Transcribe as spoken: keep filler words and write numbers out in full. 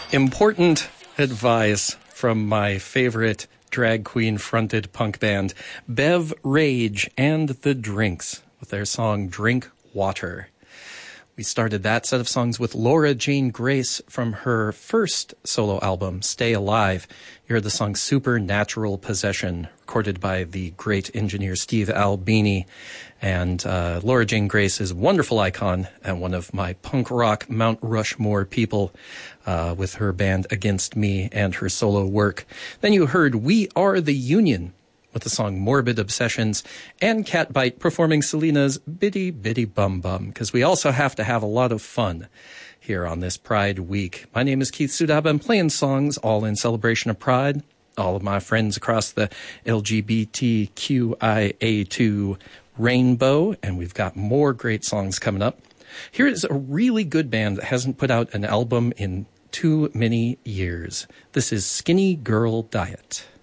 Important advice from my favorite drag queen-fronted punk band, Bev Rage and the Drinks, with their song Drink Water. We started that set of songs with Laura Jane Grace from her first solo album, Stay Alive. You heard the song Supernatural Possession, recorded by the great engineer Steve Albini. And uh, Laura Jane Grace is a wonderful icon and one of my punk rock Mount Rushmore people uh, with her band Against Me and her solo work. Then you heard We Are the Union with the song Morbid Obsessions, and Catbite performing Selena's Bitty Bitty Bum Bum, because we also have to have a lot of fun here on this Pride Week. My name is Keith Sudab. I'm playing songs all in celebration of Pride. All of my friends across the L G B T Q I A two rainbow, and we've got more great songs coming up. Here is a really good band that hasn't put out an album in too many years. This is Skinny Girl Diet.